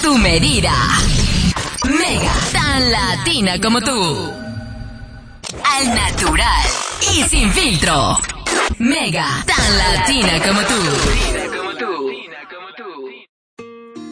tu medida. Mega, tan latina como tú. Al natural y sin filtro. Mega, tan latina como tú.